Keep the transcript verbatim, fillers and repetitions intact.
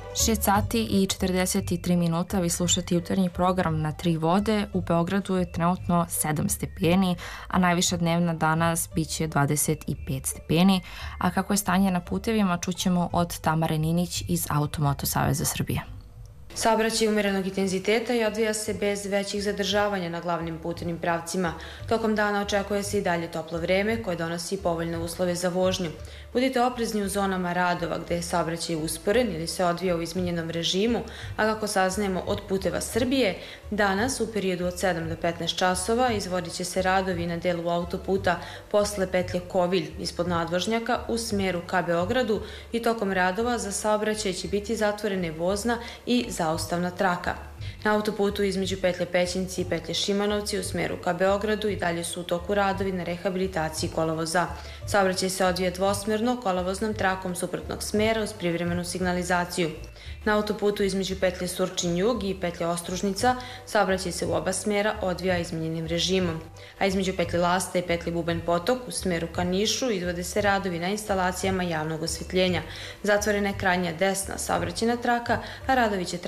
šest sati i četrdeset tri minuta vi slušate jutarnji program na Tri vode. U Beogradu je trenutno sedam stepeni, a najviša dnevna danas biće dvadeset pet stepeni. A kako je stanje na putevima, čućemo od Tamare Ninić iz Automoto Saveza Srbije. Saobraćaj umerenog intenziteta i odvija se bez većih zadržavanja na glavnim putevnim pravcima. Tokom dana očekuje se i dalje toplo vreme koje donosi povoljne uslove za vožnju. Budite oprezni u zonama radova gde je saobraćaj usporen ili se odvija u izmenjenom režimu, a kako saznajemo od Puteva Srbije, danas u periodu od sedam do petnaest časova izvodit će se radovi na delu autoputa posle petlje Kovilj ispod nadvožnjaka u smeru ka Beogradu i tokom radova za saobraćaj će biti zatvorene vozna i zaustavna traka. Na autoputu između petlje Pećinci i petlje Šimanovci u smeru ka Beogradu i dalje su u toku radovi na rehabilitaciji kolovoza. Saobraćaj se odvija dvosmerno kolovoznom trakom suprotnog smera uz privremenu signalizaciju. Na autoputu između petlje Surčin-Jug i petlje Ostružnica saobraćaj se u oba smera odvija izmenjenim režimom, a između petlje Lasta i petlje Bubanj Potok u smeru ka Nišu izvode se radovi na instalacijama javnog osvetljenja. Zatvorena je krajnja desna saobraćajna traka, a radovi će trajati